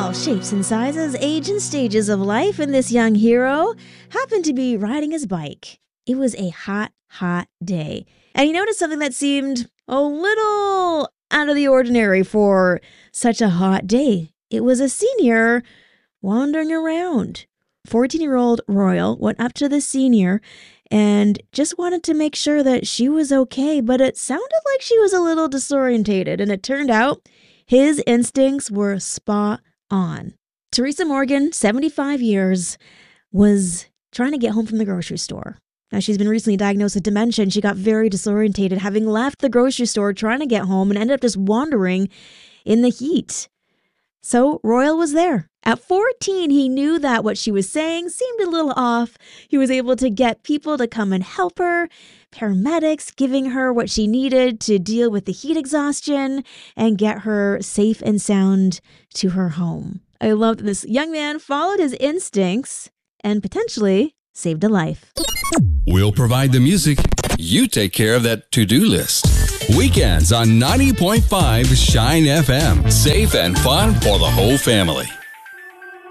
all shapes and sizes, age and stages of life, and this young hero happened to be riding his bike. It was a hot, hot day, and he noticed something that seemed a little out of the ordinary for such a hot day. It was a senior wandering around. 14-year-old Royal went up to the senior and just wanted to make sure that she was okay, but it sounded like she was a little disorientated, and it turned out his instincts were spot on. Teresa Morgan, 75 years, was trying to get home from the grocery store. Now, she's been recently diagnosed with dementia, and she got very disorientated, having left the grocery store trying to get home and ended up just wandering in the heat. So Royal was there. At 14, he knew that what she was saying seemed a little off. He was able to get people to come and help her, paramedics giving her what she needed to deal with the heat exhaustion and get her safe and sound to her home. I love that this young man followed his instincts and potentially saved a life. We'll provide the music. You take care of that to-do list. Weekends on 90.5 Shine FM. Safe and fun for the whole family.